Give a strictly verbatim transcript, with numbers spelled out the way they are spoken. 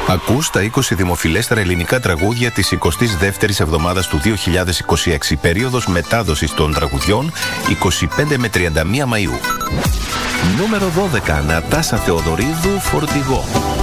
Ακούς τα είκοσι δημοφιλέστερα ελληνικά τραγούδια της εικοστής δεύτερης εβδομάδας του δύο χιλιάδες είκοσι έξι, περίοδος μετάδοσης των τραγουδιών είκοσι πέντε με τριάντα μία Μαΐου. Νούμερο δώδεκα. Νατάσα Θεοδωρίδου, Φορτηγό.